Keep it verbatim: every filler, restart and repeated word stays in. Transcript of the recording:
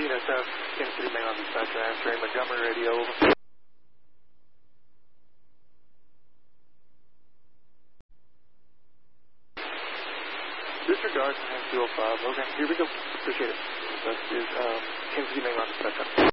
T N S F, Kansas City Mainline Dispatcher, answering Montgomery Radio, over. Disregard two oh five, okay, here we go, appreciate it. That is um, Kansas City Mainline Dispatcher.